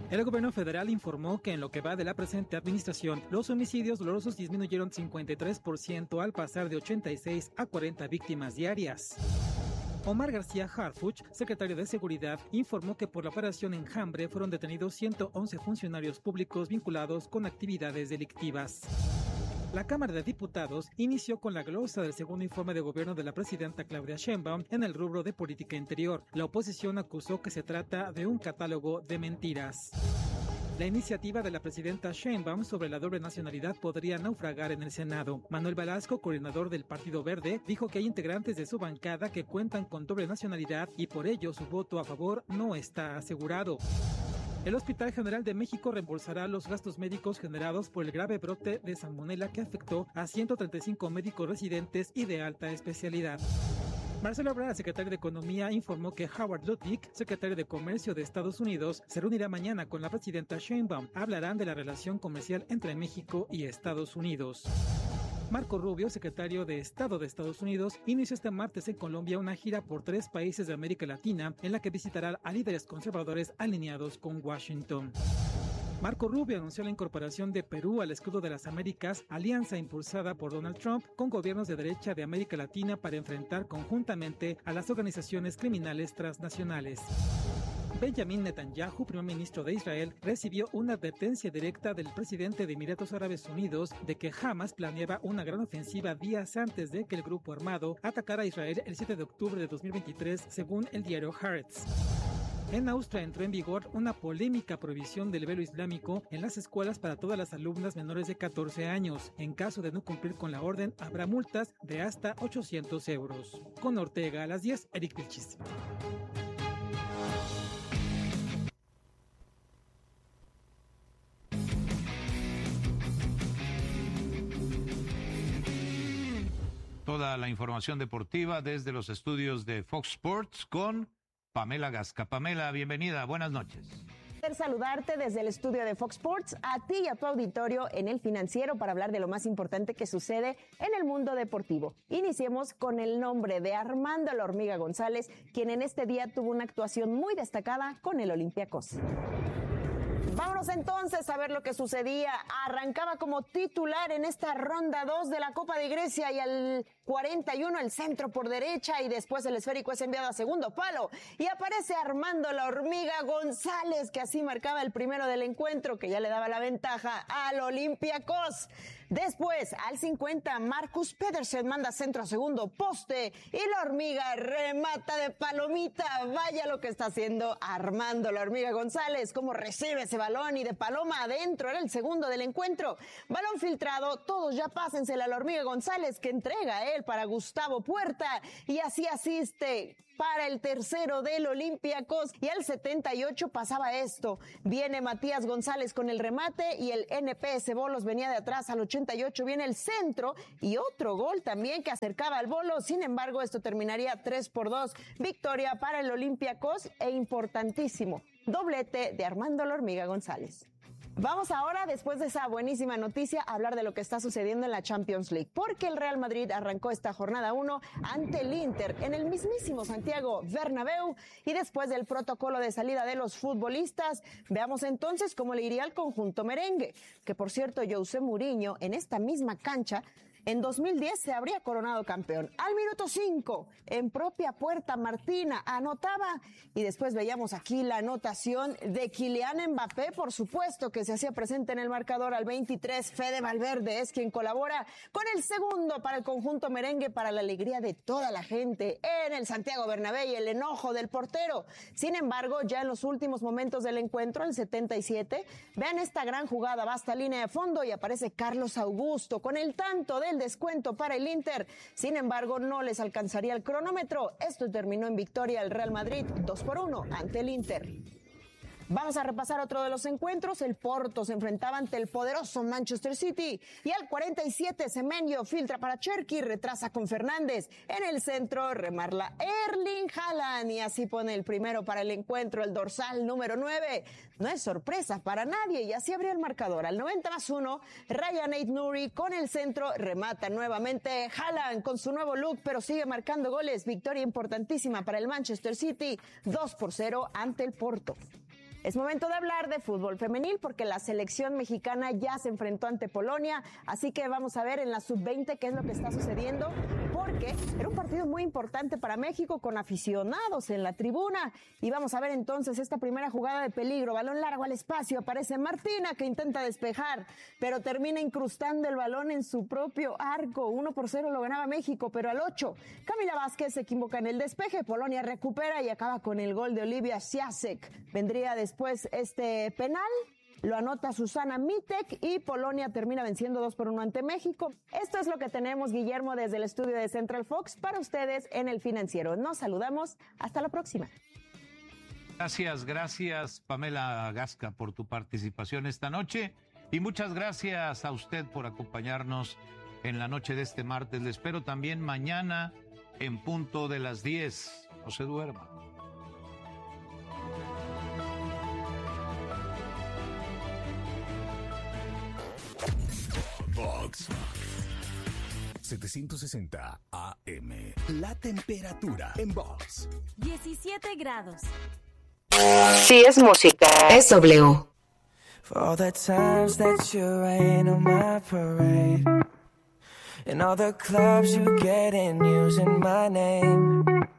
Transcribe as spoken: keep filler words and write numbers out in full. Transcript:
El gobierno federal informó que en lo que va de la presente administración, los homicidios dolosos disminuyeron cincuenta y tres por ciento al pasar de ochenta y seis a cuarenta víctimas diarias. Omar García Harfuch, secretario de Seguridad, informó que por la operación Enjambre fueron detenidos ciento once funcionarios públicos vinculados con actividades delictivas. La Cámara de Diputados inició con la glosa del segundo informe de gobierno de la presidenta Claudia Sheinbaum en el rubro de política interior. La oposición acusó que se trata de un catálogo de mentiras. La iniciativa de la presidenta Sheinbaum sobre la doble nacionalidad podría naufragar en el Senado. Manuel Velasco, coordinador del Partido Verde, dijo que hay integrantes de su bancada que cuentan con doble nacionalidad y por ello su voto a favor no está asegurado. El Hospital General de México reembolsará los gastos médicos generados por el grave brote de salmonela que afectó a ciento treinta y cinco médicos residentes y de alta especialidad. Marcelo Ebrard, secretario de Economía, informó que Howard Lutnick, secretario de Comercio de Estados Unidos, se reunirá mañana con la presidenta Sheinbaum. Hablarán de la relación comercial entre México y Estados Unidos. Marco Rubio, secretario de Estado de Estados Unidos, inició este martes en Colombia una gira por tres países de América Latina en la que visitará a líderes conservadores alineados con Washington. Marco Rubio anunció la incorporación de Perú al escudo de las Américas, alianza impulsada por Donald Trump con gobiernos de derecha de América Latina para enfrentar conjuntamente a las organizaciones criminales transnacionales. Benjamin Netanyahu, primer ministro de Israel, recibió una advertencia directa del presidente de Emiratos Árabes Unidos de que Hamas planeaba una gran ofensiva días antes de que el grupo armado atacara a Israel el siete de octubre de dos mil veintitrés, según el diario Haaretz. En Austria entró en vigor una polémica prohibición del velo islámico en las escuelas para todas las alumnas menores de catorce años. En caso de no cumplir con la orden, habrá multas de hasta ochocientos euros. Con Ortega a las diez, Eric Vilchis. Toda la información deportiva desde los estudios de Fox Sports con Pamela Gasca. Pamela, bienvenida, buenas noches. Saludarte desde el estudio de Fox Sports, a ti y a tu auditorio en El Financiero para hablar de lo más importante que sucede en el mundo deportivo. Iniciemos con el nombre de Armando La Hormiga González, quien en este día tuvo una actuación muy destacada con el Olympiacos. Vámonos entonces a ver lo que sucedía. Arrancaba como titular en esta ronda dos de la Copa de Grecia y al cuarenta y uno el centro por derecha y después el esférico es enviado a segundo palo y aparece Armando La Hormiga González, que así marcaba el primero del encuentro, que ya le daba la ventaja al Olympiacos. Después al cincuenta Marcus Pedersen manda centro a segundo poste y La Hormiga remata de palomita. Vaya lo que está haciendo Armando La Hormiga González, cómo recibe ese balón y de paloma adentro, era el segundo del encuentro. Balón filtrado, todos ya pásensela a La Hormiga González, que entrega a él para Gustavo Puerta y así asiste para el tercero del Olympiacos. Y al setenta y ocho pasaba esto, viene Matías González con el remate y el N P S Bolos venía de atrás. Al ochenta y ocho viene el centro y otro gol también que acercaba al Bolo. Sin embargo, esto terminaría tres por dos, victoria para el Olympiacos e importantísimo doblete de Armando La Hormiga González. Vamos ahora, después de esa buenísima noticia, a hablar de lo que está sucediendo en la Champions League, porque el Real Madrid arrancó esta jornada uno ante el Inter en el mismísimo Santiago Bernabéu y después del protocolo de salida de los futbolistas, veamos entonces cómo le iría al conjunto merengue, que por cierto, José Mourinho en esta misma cancha en dos mil diez se habría coronado campeón. Al minuto cinco, en propia puerta, Martina anotaba y después veíamos aquí la anotación de Kylian Mbappé, por supuesto que se hacía presente en el marcador al veintitrés. Fede Valverde es quien colabora con el segundo para el conjunto merengue, para la alegría de toda la gente en el Santiago Bernabéu y el enojo del portero. Sin embargo, ya en los últimos momentos del encuentro, el setenta y siete, vean esta gran jugada, basta línea de fondo y aparece Carlos Augusto con el tanto del descuento para el Inter. Sin embargo, no les alcanzaría el cronómetro. Esto terminó en victoria al Real Madrid, dos por uno ante el Inter. Vamos a repasar otro de los encuentros. El Porto se enfrentaba ante el poderoso Manchester City y al cuarenta y siete Semenyo filtra para Cherki, retrasa con Fernández. En el centro remarla Erling Haaland y así pone el primero para el encuentro, el dorsal número nueve. No es sorpresa para nadie y así abría el marcador. Al noventa más uno, Ryan Aït-Nouri con el centro remata nuevamente Haaland con su nuevo look, pero sigue marcando goles. Victoria importantísima para el Manchester City, dos por cero ante el Porto. Es momento de hablar de fútbol femenil porque la selección mexicana ya se enfrentó ante Polonia, así que vamos a ver en la sub veinte qué es lo que está sucediendo, porque era un partido muy importante para México con aficionados en la tribuna. Y vamos a ver entonces esta primera jugada de peligro, balón largo al espacio, aparece Martina que intenta despejar, pero termina incrustando el balón en su propio arco. uno por cero lo ganaba México, pero al ocho, Camila Vázquez se equivoca en el despeje, Polonia recupera y acaba con el gol de Olivia Siasek. Vendría después este penal, lo anota Susana Mitek y Polonia termina venciendo dos por uno ante México. Esto es lo que tenemos, Guillermo, desde el estudio de Central Fox para ustedes en El Financiero. Nos saludamos, hasta la próxima. Gracias, gracias Pamela Gasca por tu participación esta noche y muchas gracias a usted por acompañarnos en la noche de este martes. Le espero también mañana en punto de las diez. No se duerma. Fox setecientos sesenta A M. La temperatura en Vox. diecisiete grados. Si es música, es W. For all the times that you rain on my parade, and all the clubs you get in using my name.